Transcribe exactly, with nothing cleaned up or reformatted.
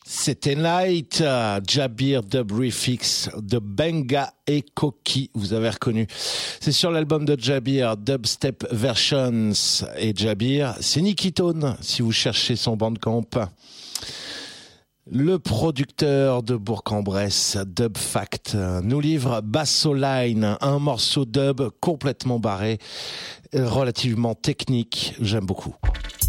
C'était Night, euh, Jabir Dub Refix de Benga et Koki, vous avez reconnu. C'est sur l'album de Jabir, Dubstep Versions. Et Jabir, c'est Nicky Tone, si vous cherchez son bandcamp. Le producteur de Bourg-en-Bresse, Dub Fact, nous livre Bassoline, un morceau dub complètement barré, relativement technique, j'aime beaucoup.